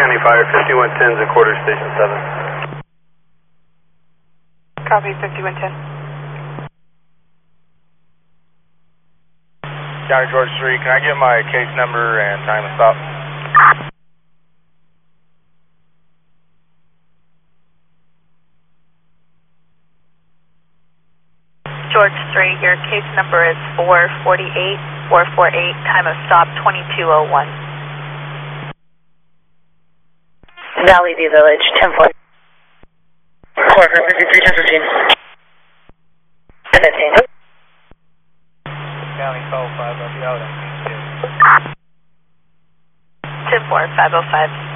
County Fire, 5110's a quarter, Station 7. Copy, 5110. County George 3, can I get my case number and time of stop? George 3, your case number is 448, time of stop 2201. Valley View Village, 10-4. Corridor 53, 10-15. 15. County call 5, I'll be out on 10-4, 505.